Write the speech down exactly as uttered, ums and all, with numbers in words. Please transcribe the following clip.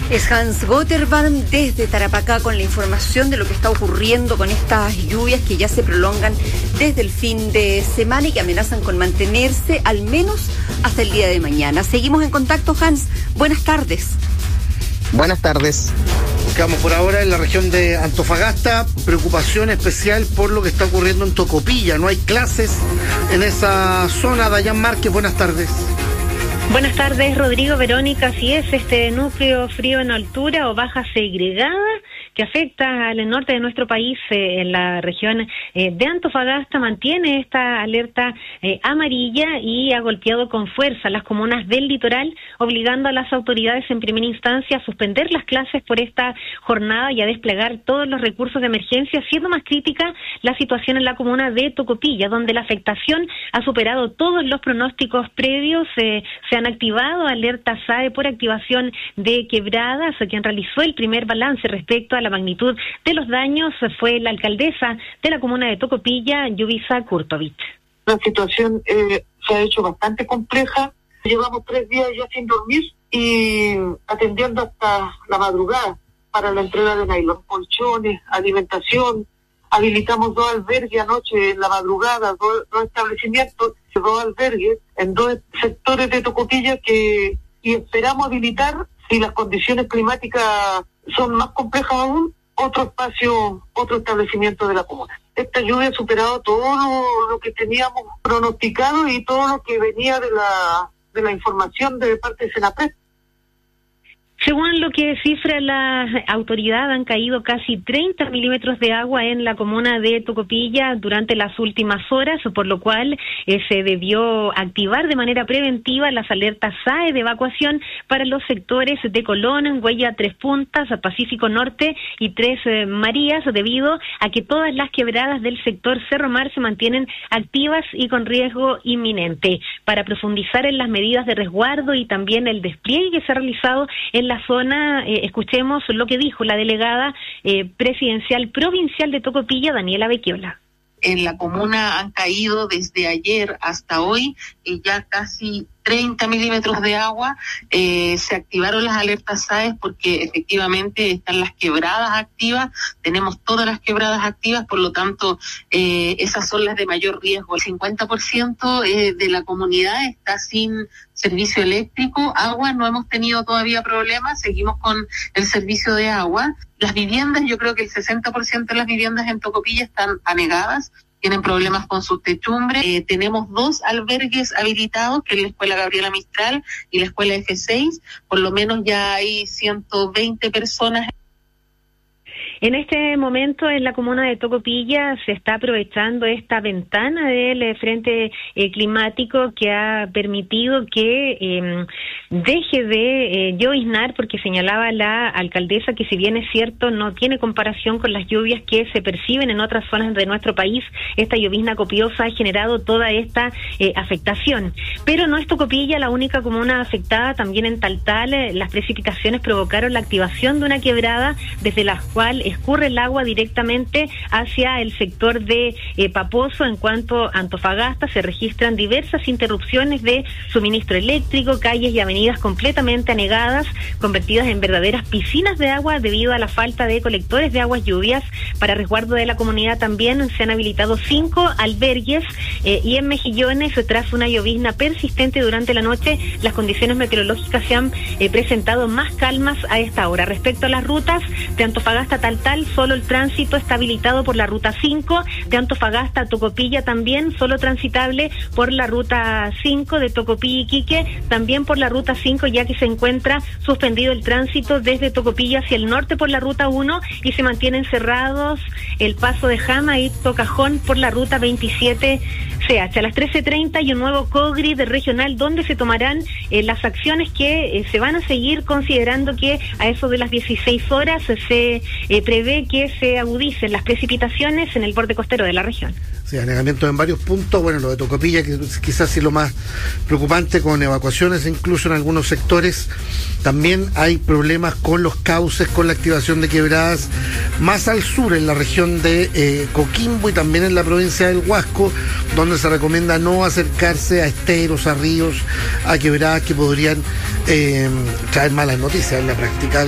Es Hans Gotterbaum desde Tarapacá con la información de lo que está ocurriendo con estas lluvias que ya se prolongan desde el fin de semana y que amenazan con mantenerse al menos hasta el día de mañana. Seguimos en contacto, Hans. Buenas tardes. Buenas tardes. Quedamos por ahora en la región de Antofagasta. Preocupación especial por lo que está ocurriendo en Tocopilla. No hay clases en esa zona. Dayan Márquez, buenas tardes. Buenas tardes, Rodrigo, Verónica. Así es, este núcleo frío en altura o baja segregada que afecta al norte de nuestro país, eh, en la región eh, de Antofagasta, mantiene esta alerta eh, amarilla y ha golpeado con fuerza las comunas del litoral, obligando a las autoridades en primera instancia a suspender las clases por esta jornada y a desplegar todos los recursos de emergencia, siendo más crítica la situación en la comuna de Tocopilla, donde la afectación ha superado todos los pronósticos previos. Eh, se han activado alertas S A E por activación de quebradas. Quien realizó el primer balance respecto a la magnitud de los daños fue la alcaldesa de la comuna de Tocopilla, Yuvisa Kurtovich. La situación eh, se ha hecho bastante compleja. Llevamos tres días ya sin dormir y atendiendo hasta la madrugada para la entrega de nylon, colchones, alimentación. Habilitamos dos albergues anoche en la madrugada, dos, dos establecimientos, dos albergues en dos sectores de Tocopilla que y esperamos habilitar, si las condiciones climáticas son más complejas aún, otro espacio, otro establecimiento de la comuna. Esta lluvia ha superado todo lo, lo que teníamos pronosticado y todo lo que venía de la de la información de parte de Senapred. Según lo que cifra la autoridad, han caído casi treinta milímetros de agua en la comuna de Tocopilla durante las últimas horas, por lo cual eh, se debió activar de manera preventiva las alertas S A E de evacuación para los sectores de Colón, Huella Tres Puntas, Pacífico Norte y Tres eh, Marías, debido a que todas las quebradas del sector Cerro Mar se mantienen activas y con riesgo inminente. Para profundizar en las medidas de resguardo y también el despliegue que se ha realizado en la zona, eh, escuchemos lo que dijo la delegada eh, presidencial provincial de Tocopilla, Daniela Becchiola. En la comuna han caído desde ayer hasta hoy eh, ya casi treinta milímetros de agua. Eh, se activaron las alertas S A E porque efectivamente están las quebradas activas, tenemos todas las quebradas activas, por lo tanto eh, esas son las de mayor riesgo. El cincuenta por ciento eh, de la comunidad está sin servicio eléctrico, agua no hemos tenido todavía problemas, seguimos con el servicio de agua. Las viviendas, yo creo que el sesenta por ciento de las viviendas en Tocopilla están anegadas, tienen problemas con su techumbre. Eh, tenemos dos albergues habilitados, que es la Escuela Gabriela Mistral y la Escuela F seis, por lo menos ya hay ciento veinte personas. En este momento en la comuna de Tocopilla se está aprovechando esta ventana del eh, frente eh, climático que ha permitido que eh, deje de eh, lloviznar, porque señalaba la alcaldesa que si bien es cierto no tiene comparación con las lluvias que se perciben en otras zonas de nuestro país, esta llovizna copiosa ha generado toda esta eh, afectación. Pero no es Tocopilla la única comuna afectada, también en Taltal eh, las precipitaciones provocaron la activación de una quebrada desde la cual escurre el agua directamente hacia el sector de eh, Paposo. En cuanto a Antofagasta, se registran diversas interrupciones de suministro eléctrico, calles y avenidas completamente anegadas, convertidas en verdaderas piscinas de agua debido a la falta de colectores de aguas lluvias. Para resguardo de la comunidad también se han habilitado cinco albergues eh, y en Mejillones, tras una llovizna persistente durante la noche, las condiciones meteorológicas se han eh, presentado más calmas a esta hora. Respecto a las rutas de Antofagasta a Taltal, solo el tránsito está habilitado por la ruta cinco, de Antofagasta a Tocopilla también solo transitable por la ruta cinco, de Tocopilla y Quique también por la ruta cinco, ya que se encuentra suspendido el tránsito desde Tocopilla hacia el norte por la ruta uno y se mantienen cerrados el paso de Jama y Tocajón por la ruta veintisiete C H. A las trece treinta y un nuevo COGRID regional donde se tomarán eh, las acciones que eh, se van a seguir, considerando que a eso de las dieciséis horas eh, se eh, prevé que se agudicen las precipitaciones en el borde costero de la región. Sí, anegamientos en varios puntos. Bueno, lo de Tocopilla, que quizás es lo más preocupante, con evacuaciones incluso en algunos sectores. También hay problemas con los cauces, con la activación de quebradas más al sur, en la región de eh, Coquimbo y también en la provincia del Huasco, donde se recomienda no acercarse a esteros, a ríos, a quebradas que podrían eh, traer malas noticias en la práctica.